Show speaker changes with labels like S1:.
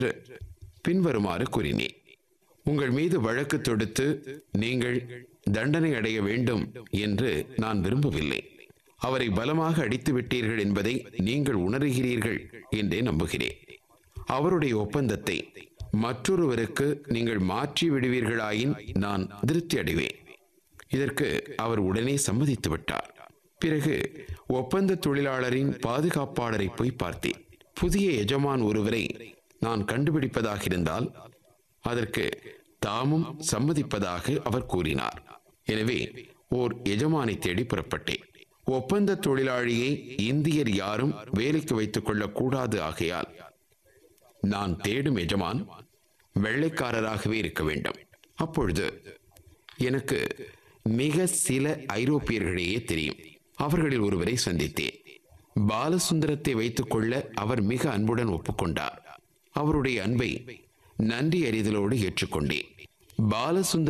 S1: பின்வருமாறு கூறினேன். உங்கள் மீது வழக்கு தொடுத்து நீங்கள் தண்டனை அடைய வேண்டும் என்று நான் விரும்பவில்லை. அவரை பலமாக அடித்து விட்டீர்கள் என்பதை நீங்கள் உணர்கிறீர்கள் என்றே நம்புகிறேன். அவருடைய ஒப்பந்தத்தை மற்றொருவருக்கு நீங்கள் மாற்றி விடுவீர்களாயின் நான் திருப்தி அடைவேன். இதற்கு அவர் உடனே சம்மதித்து விட்டார். பிறகு ஒப்பந்த தொழிலாளரின் பாதுகாப்பாளரை போய் பார்த்தேன். புதிய எஜமான் ஒருவரை நான் கண்டுபிடிப்பதாக இருந்தால் அதற்கு தாமும் சம்மதிப்பதாக அவர் கூறினார். எனவே ஓர் எஜமானை தேடி புறப்பட்டேன். ஒப்பந்த தொழிலாளியை இந்தியர் யாரும் வேலைக்கு வைத்துக் கொள்ளக்கூடாது. ஆகையால் நான் தேடும் எஜமான் வெள்ளைக்காரராகவே இருக்க வேண்டும். அப்பொழுது எனக்கு மிக சில ஐரோப்பியர்களையே தெரியும். அவர்களில் ஒருவரை சந்தித்தேன். பாலசுந்தரத்தை வைத்துக் கொள்ள அவர் மிக அன்புடன் ஒப்புக்கொண்டார். அவருடைய அன்பை நன்றி அறிதலோடு ஏற்றுக்கொண்டேன். பாலசுந்தர